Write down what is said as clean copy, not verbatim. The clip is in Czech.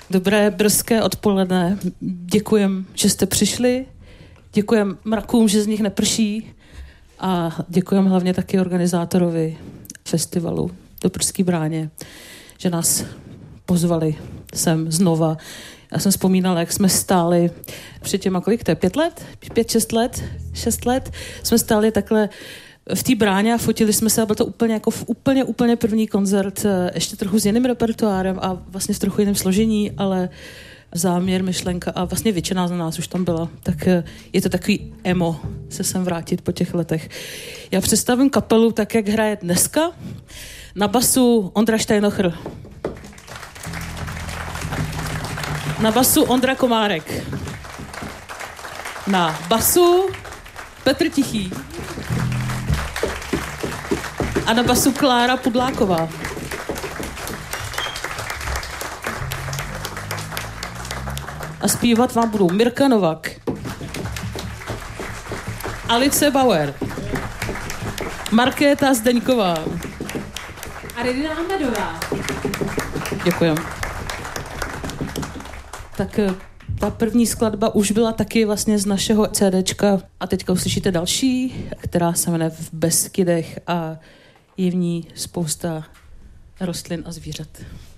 Dobré brzké odpoledne. Děkujem, že jste přišli. Děkujem mrakům, že z nich neprší. A děkujem hlavně taky organizátorovi festivalu do Brzký Bráně, že nás pozvali sem znova. Já jsem vzpomínala, jak jsme stáli před těma, kolik to je, 5 let? 5, 6 let? Jsme stáli takhle v té bráně a fotili jsme se a byl to úplně jako úplně první koncert, ještě trochu s jiným repertoárem a vlastně v trochu jiném složení, ale záměr, myšlenka a vlastně většina z nás už tam byla. Tak je to takový emo se sem vrátit po těch letech. Já představím kapelu tak, jak hraje dneska. Na basu Ondra Steinhocher. Na basu Ondra Komárek. Na basu Petr Tichý. A na basu Klára Pudláková. A zpívat vám budou Mirka Novak, Alice Bauer, Markéta Zdeňková a Redina Ahmedová. Děkujem. Tak ta první skladba už byla taky vlastně z našeho CDčka a teďka uslyšíte další, která se jmenuje V Beskydech a je v ní spousta rostlin a zvířat.